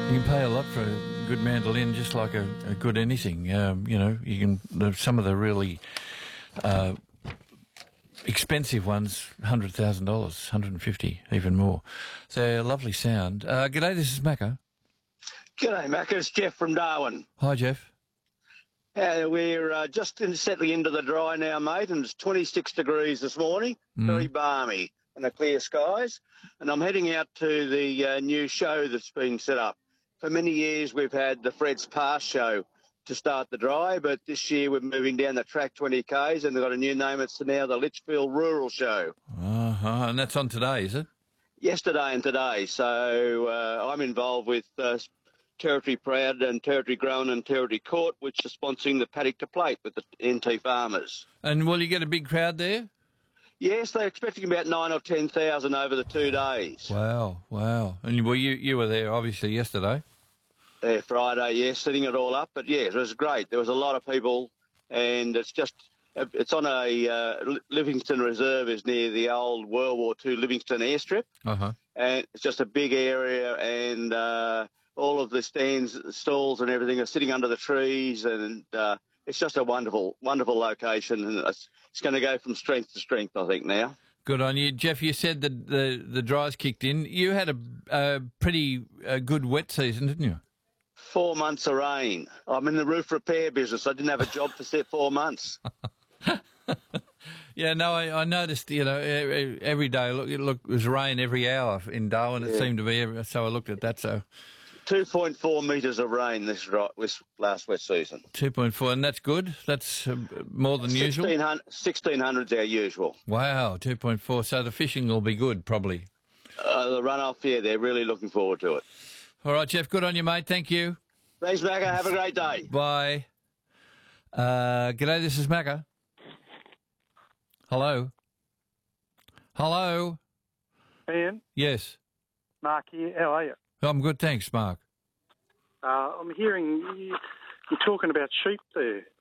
You can pay a lot for a good mandolin, just like a good anything. Some of the really expensive ones, $100,000, 150, even more. So, lovely sound. G'day, this is Macca. G'day, Macca. It's Jeff from Darwin. Hi, Jeff. We're just settling into the dry now, mate, and it's 26 degrees this morning, very balmy and the clear skies. And I'm heading out to the new show that's been set up. For many years, we've had the Fred's Pass show to start the dry, but this year we're moving down the track 20 Ks and they've got a new name. It's now the Litchfield Rural Show. And that's on today, is it? Yesterday and today. So I'm involved with Territory Proud and Territory Grown and Territory Caught, which is sponsoring the Paddock to Plate with the NT farmers. And will you get a big crowd there? Yes, they're expecting about 9,000 or 10,000 over the 2 days. Wow. And you were there, obviously, yesterday. Friday, yes, setting it all up. But, yeah, it was great. There was a lot of people, and it's on a Livingston Reserve is near the old World War II Livingston airstrip. Uh-huh. And it's just a big area, and all of the stands, stalls and everything are sitting under the trees, and it's just a wonderful, wonderful location, and it's going to go from strength to strength, I think, now. Good on you. Jeff, you said that the dry's kicked in. You had a pretty good wet season, didn't you? 4 months of rain. I'm in the roof repair business. I didn't have a job for 4 months. Yeah, no, I noticed, every day, look, it was rain every hour in Darwin. It seemed to be, so I looked at that, so... 2.4 metres of rain this last wet season. 2.4, and that's good? That's more than usual? 1,600's our usual. Wow, 2.4. So the fishing will be good, probably. The runoff, yeah, they're really looking forward to it. All right, Jeff, good on you, mate. Thank you. Thanks, Macca. Have a great day. Bye. G'day, this is Macca. Hello? Hello? Ian? Yes. Mark here. How are you? I'm good, thanks, Mark. I'm hearing you're talking about sheep there.